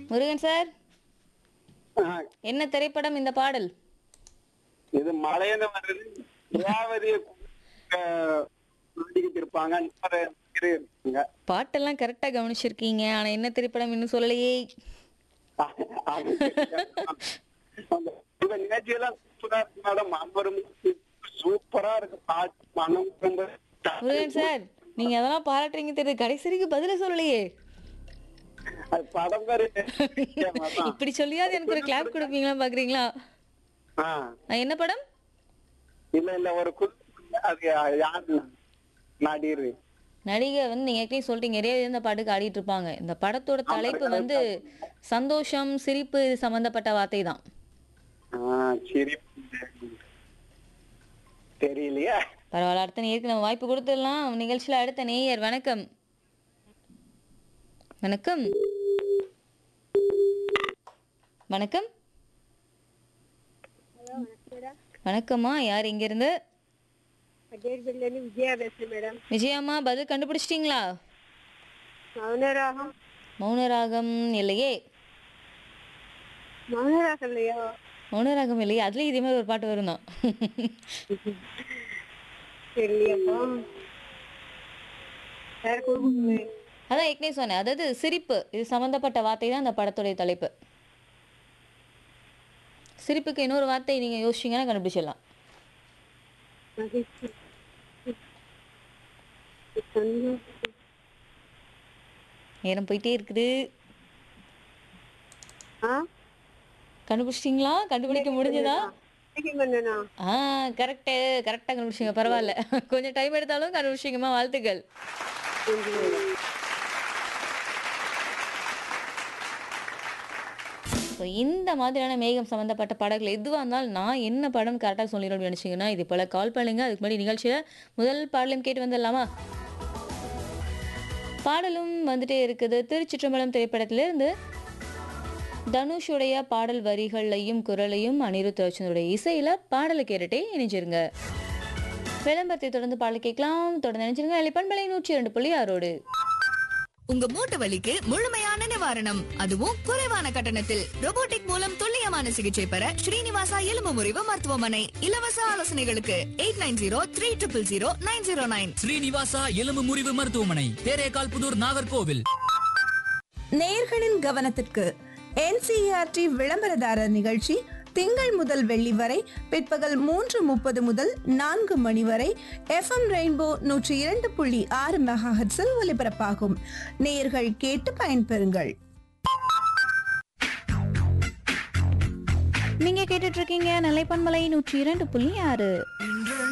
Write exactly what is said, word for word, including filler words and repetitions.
Murugan sir, ஆ, என்ன திரைப்படம் இந்த பாடல்? இது மலையில வருது. ரேவதியை இருப்பாங்க. இருப்பாங்க. பாட்டெல்லாம் கரெக்டா கவனிச்சிருக்கீங்க. ஆனா என்ன திரைப்படம் இன்னும் சொல்லலையே. அது அந்த இந்த நிகழ்ச்சியெல்லாம் சூப்பரா இருக்கு மேடம். அம்பரும் சூப்பரா இருக்கு பாட்டு. மனம் ரொம்ப முருகன் சார், நீங்க அதெல்லாம் பாராட்டுறீங்க தெரியுது, கடைசி வரைக்கும் பதில சொல்லலையே. அது படம் பேரு மேடம். இப்படி சொல்லியாவது எனக்கு ஒரு கிளாப் கொடுப்பீங்களா பாக்குறீங்களா? ஆ, அஹ் என்ன படம்? இல்ல இல்ல ஒரு குழு அது யாரு நடிகர் நடிகை வந்து நீங்க ஏற்கனவே சொல்லிட்டீங்க, நிறைய இந்த பாட்டுக்கு ஆடிட்டு இருப்பாங்க. இந்த படத்தோட தலைப்பு வந்து சந்தோஷம், சிரிப்பு சம்பந்தப்பட்ட வார்த்தை தான். சரி தெரியலையா? பரவாயில்ல, அடுத்த நேயருக்கு நம்ம வாய்ப்பு கொடுத்துடலாம். நிகழ்ச்சியில அடுத்த நேயர். வணக்கம். வணக்கம். வணக்கம். வணக்கம்மா, யார் இங்க இருந்து? விஜயா பேசுறேன் மேடம். விஜயம்மா, பதில் கண்டுபிடிச்சிட்டீங்களா? மௌனராகம். மௌனராகம் இல்லையே. மௌனராகம் இல்லையா? மௌனராகம் இல்லையே, அதுலயும் இதே மாதிரி ஒரு பாட்டு வரும் தான். தெரியலையாப்பா. வேற கொடுக்குமே. அதான் ஏற்கனவே சொன்னேன், அதாவது சிரிப்பு இது சம்பந்தப்பட்ட வார்த்தை தான் அந்த படத்துடைய தலைப்பு. சிரிப்புக்கு இன்னொரு வார்த்தை நீங்க யோசிச்சீங்கன்னா கண்டுபிடிச்சிடலாம். நேரம் போயிட்டே இருக்குது. ஆ? கண்டுபிடிச்சிட்டீங்களா? கண்டுபிடிக்க முடிஞ்சதா? பண்ணனா? ஆ, கரெக்ட். கரெக்டா கண்டுபிடிச்சிங்க, பரவாயில்ல. கொஞ்சம் டைம் எடுத்தாலும் கண்டுபிடிச்சிங்கம்மா, வாழ்த்துக்கள். ஸோ இந்த மாதிரியான மேகம் சம்மந்தப்பட்ட பாடல்கள் எதுவாக இருந்தாலும் நான் என்ன படம் கரெக்டாக சொல்லிடணும்னு நினச்சிங்கன்னா இது போல் கால் பண்ணுங்க. அதுக்கு முன்னாடி நிகழ்ச்சியில் முதல் பாடலும் கேட்டு வந்துடலாமா? பாடலும் வந்துட்டே இருக்குது. திருச்சிற்றம்பலம் திரைப்படத்திலிருந்து தனுஷுடைய பாடல் வரிகளையும் குரலையும் அனிருத் ரவிச்சந்திரோட இசையில் பாடலை கேட்டுட்டே இணைஞ்சிருங்க. விளம்பரத்தை தொடர்ந்து பாடல் கேட்கலாம். தொடர்ந்து நினைச்சிருங்க. பண்பலை நூற்றி இரண்டு புள்ளி ஆறோடு உங்க மூட்டு வலிக்கு முழுமையான நிவாரணம், அதுவும் குறைவான கட்டணத்தில். ரோபோட்டிக் மூலம் துல்லியமான சிகிச்சை பெற ஸ்ரீனிவாசா எலும்பு முறிவு மருத்துவமனை. இலவச ஆலோசனைகளுக்கு eight nine zero three triple zero nine zero nine. Srinivasa எலும்பு முறிவு மருத்துவமனை, தேரேகால் புதூர், நாகர்கோவில். நேயர்களின் கவனத்திற்கு என்சிஇஆர்டி விளம்பரதாரர் நிகழ்ச்சி திங்கள் முதல் வெள்ளி வரை பிற்பகல் மூன்று முப்பது முதல் நான்கு மணி வரை எஃப்எம் ரெயின்போ நூற்றி இரண்டு புள்ளி ஆறு மெகாஹெர்ட்ஸில் ஒலிபரப்பாகும். நேயர்கள் கேட்டு பயன்பெறுங்கள். நீங்க கேட்டுட்டு இருக்கீங்க நிலைப்பன்மலை நூற்றி இரண்டு புள்ளி ஆறு.